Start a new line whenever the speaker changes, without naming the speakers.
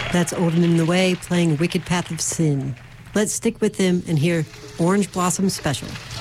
That's Old and in the Way playing Wicked Path of Sin. Let's stick with them and hear Orange Blossom Special.